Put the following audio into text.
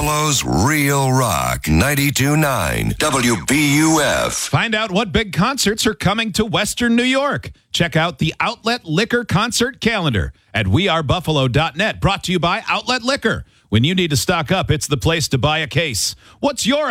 Buffalo's Real Rock 92.9 WBUF. Find out what big concerts are coming to Western New York. Check out the Outlet Liquor concert calendar at wearebuffalo.net. Brought to you by Outlet Liquor. When you need to stock up, it's the place to buy a case. What's your